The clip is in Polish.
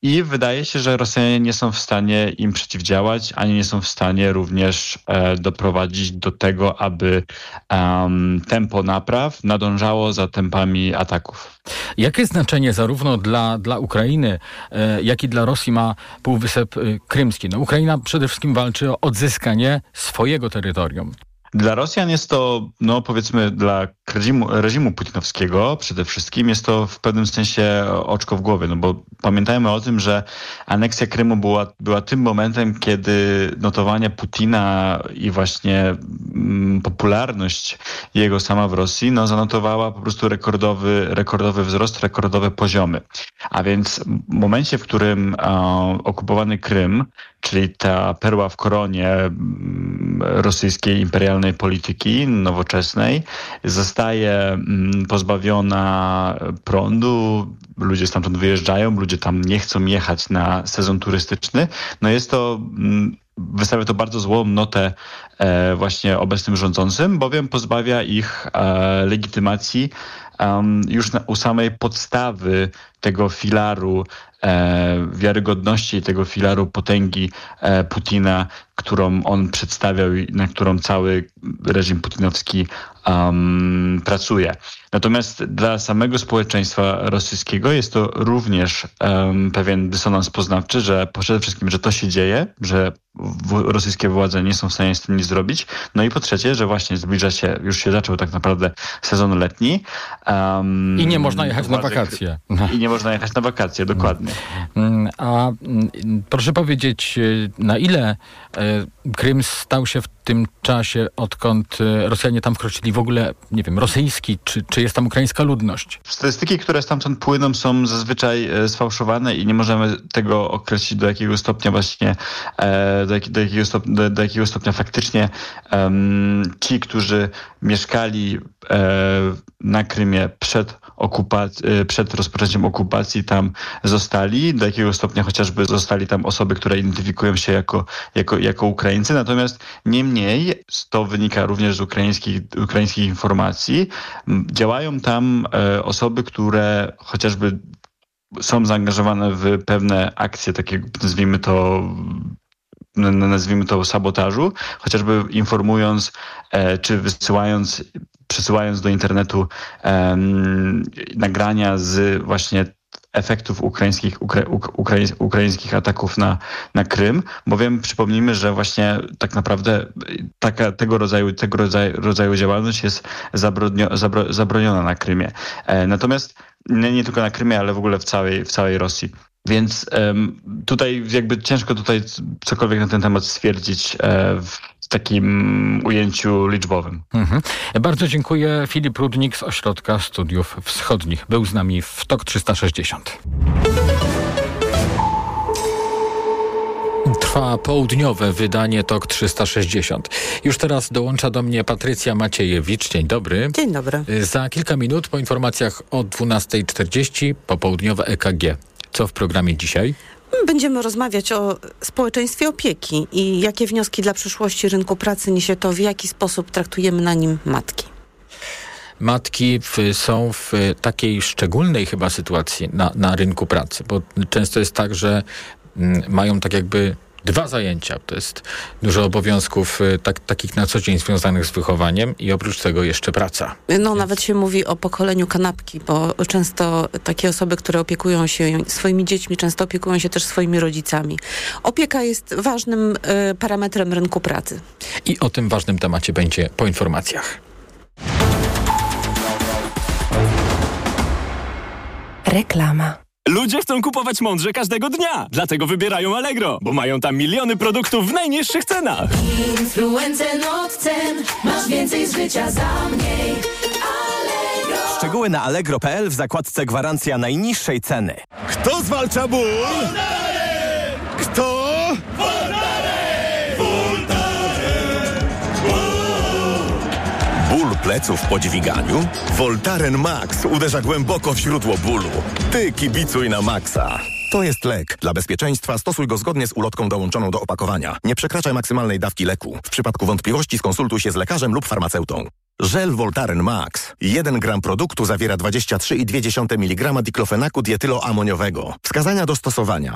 I wydaje się, że Rosjanie nie są w stanie im przeciwdziałać, ani nie są w stanie również doprowadzić do tego, aby tempo napraw nadążało za tempami ataków. Jakie znaczenie zarówno dla Ukrainy, jak i dla Rosji ma Półwysep Krymski? No, Ukraina przede wszystkim walczy o odzyskanie swojego terytorium. Dla Rosjan jest to, powiedzmy, dla reżimu putinowskiego przede wszystkim jest to w pewnym sensie oczko w głowie, bo pamiętajmy o tym, że aneksja Krymu była tym momentem, kiedy notowania Putina i właśnie popularność jego sama w Rosji, zanotowała po prostu rekordowy wzrost, rekordowe poziomy. A więc w momencie, w którym okupowany Krym, czyli ta perła w koronie rosyjskiej imperialnej polityki nowoczesnej, zostaje pozbawiona prądu, ludzie stamtąd wyjeżdżają, ludzie tam nie chcą jechać na sezon turystyczny. Jest to, wystawia to bardzo złą notę właśnie obecnym rządzącym, bowiem pozbawia ich legitymacji już u samej podstawy tego filaru wiarygodności, tego filaru potęgi Putina, którą on przedstawiał i na którą cały reżim putinowski pracuje. Natomiast dla samego społeczeństwa rosyjskiego jest to również pewien dysonans poznawczy, że przede wszystkim, że to się dzieje, że rosyjskie władze nie są w stanie z tym nic zrobić. I po trzecie, że właśnie zbliża się, już się zaczął tak naprawdę sezon letni. I nie można jechać na wakacje. I nie można jechać na wakacje, dokładnie. A proszę powiedzieć, na ile Krym stał się w tym czasie, odkąd Rosjanie tam wkroczyli, w ogóle, nie wiem, rosyjski, czy jest tam ukraińska ludność? Statystyki, które stamtąd płyną, są zazwyczaj sfałszowane i nie możemy tego określić, do jakiego stopnia właśnie, do jakiego stopnia faktycznie ci, którzy mieszkali na Krymie przed rozpoczęciem okupacji, tam zostali, do jakiego stopnia chociażby zostali tam osoby, które identyfikują się jako Ukraińcy. Natomiast niemniej, to wynika również z ukraińskich informacji, działają tam osoby, które chociażby są zaangażowane w pewne akcje, takie nazwijmy to sabotażu, chociażby informując czy przesyłając do internetu nagrania z właśnie efektów ukraińskich ataków na Krym, bowiem przypomnijmy, że właśnie tak naprawdę tego rodzaju działalność jest zabroniona na Krymie. Natomiast nie tylko na Krymie, ale w ogóle w całej Rosji. Więc tutaj jakby ciężko cokolwiek na ten temat stwierdzić w takim ujęciu liczbowym. Bardzo dziękuję. Filip Rudnik z Ośrodka Studiów Wschodnich był z nami w TOK 360. Trwa południowe wydanie TOK 360. Już teraz dołącza do mnie Patrycja Maciejewicz. Dzień dobry. Dzień dobry. Za kilka minut po informacjach o 12:40 popołudniowe EKG. Co w programie dzisiaj? Będziemy rozmawiać o społeczeństwie opieki i jakie wnioski dla przyszłości rynku pracy niesie to, w jaki sposób traktujemy na nim matki. Matki są w takiej szczególnej chyba sytuacji na rynku pracy, bo często jest tak, że mają tak jakby dwa zajęcia. To jest dużo obowiązków takich na co dzień związanych z wychowaniem i oprócz tego jeszcze praca. Nawet się mówi o pokoleniu kanapki, bo często takie osoby, które opiekują się swoimi dziećmi, często opiekują się też swoimi rodzicami. Opieka jest ważnym parametrem rynku pracy. I o tym ważnym temacie będzie po informacjach. Reklama. Ludzie chcą kupować mądrze każdego dnia, dlatego wybierają Allegro, bo mają tam miliony produktów w najniższych cenach. Influencer od cen, masz więcej z życia za mniej. Allegro. Szczegóły na allegro.pl w zakładce gwarancja najniższej ceny. Kto zwalcza ból? Kto? Ból pleców po dźwiganiu? Voltaren Max uderza głęboko w źródło bólu. Ty kibicuj na maksa. To jest lek. Dla bezpieczeństwa stosuj go zgodnie z ulotką dołączoną do opakowania. Nie przekraczaj maksymalnej dawki leku. W przypadku wątpliwości skonsultuj się z lekarzem lub farmaceutą. Żel Voltaren Max. 1 gram produktu zawiera 23,2 mg diklofenaku dietyloamoniowego. Wskazania do stosowania.